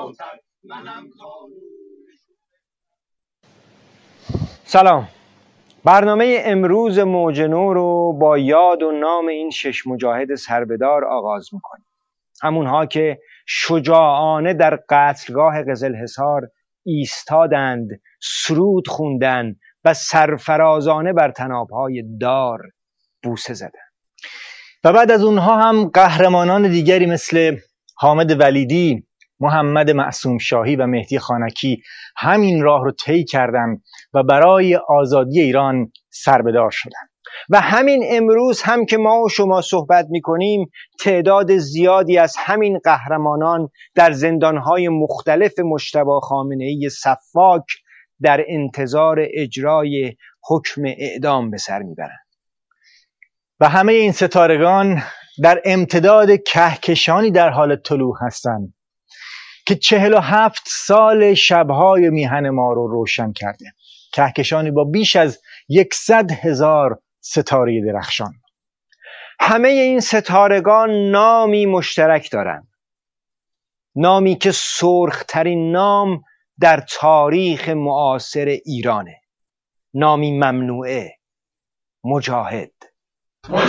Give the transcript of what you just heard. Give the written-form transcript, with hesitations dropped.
سلام. برنامه امروز موج نو رو با یاد و نام این 6 مجاهد سربدار آغاز میکنیم. همونها که شجاعانه در قتلگاه قزلحصار ایستادند، سرود خوندند و سرفرازانه بر طنابهای دار بوسه زدند. و بعد از اونها هم قهرمانان دیگری مثل حامد ولیدی، محمد معصوم شاهی و مهدی خانکی همین راه رو طی کردند و برای آزادی ایران سربدار شدند. و همین امروز هم که ما و شما صحبت میکنیم، تعداد زیادی از همین قهرمانان در زندانهای مختلف مجتبی خامنه‌ای سفاک در انتظار اجرای حکم اعدام به سر میبرند. و همه این ستارگان در امتداد کهکشانی در حال طلوع هستند که 47 سال شبهای میهن ما رو روشن کرده. کهکشانی با بیش از 100,000 ستاره درخشان. همه این ستارگان نامی مشترک دارند، نامی که سرخ‌ترین نام در تاریخ معاصر ایرانه، نامی ممنوعه: مجاهد.